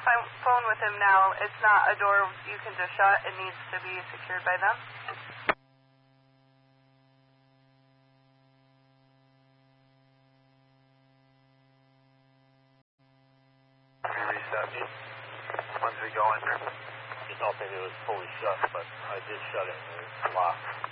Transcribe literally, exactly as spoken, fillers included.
ph- phone with him now. It's not a door you can just shut. It needs to be secured by them. Reset me once we go in there. I just don't think it was fully shut, but I did shut it and it's locked.